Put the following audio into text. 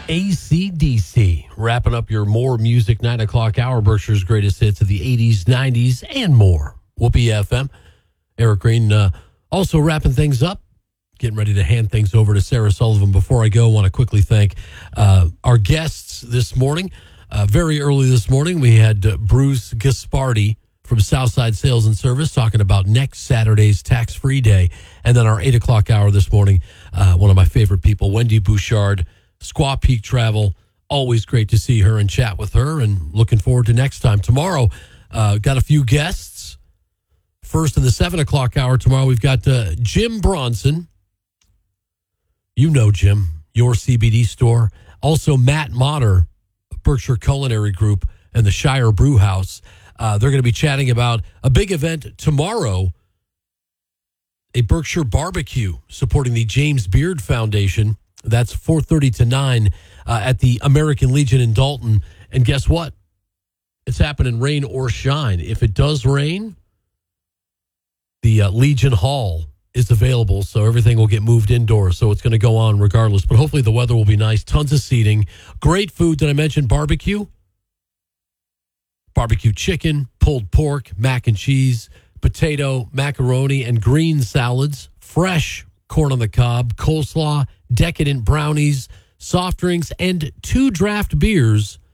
AC/DC, wrapping up your more music 9 o'clock hour, Berkshire's greatest hits of the 80s, 90s, and more. Whoopee FM. Eric Green also wrapping things up, getting ready to hand things over to Sarah Sullivan. Before I go, I want to quickly thank our guests this morning. Very early this morning, we had Bruce Gaspardi from Southside Sales and Service talking about next Saturday's tax-free day. And then our 8 o'clock hour this morning, one of my favorite people, Wendy Bouchard, Squaw Peak Travel. Always great to see her and chat with her, and looking forward to next time. Tomorrow, got a few guests. First in the 7 o'clock hour tomorrow, we've got Jim Bronson. You know Jim, your CBD store. Also Matt Motter, Berkshire Culinary Group, and the Shire Brew House. They're going to be chatting about a big event tomorrow, a Berkshire barbecue supporting the James Beard Foundation. That's 4:30 to 9 at the American Legion in Dalton. And guess what? It's happening rain or shine. If it does rain, the Legion Hall is available, so everything will get moved indoors. So it's going to go on regardless. But hopefully the weather will be nice. Tons of seating. Great food. Did I mention barbecue? Barbecue chicken, pulled pork, mac and cheese, potato, macaroni, and green salads. Fresh corn on the cob, coleslaw, decadent brownies, soft drinks, and 2 draft beers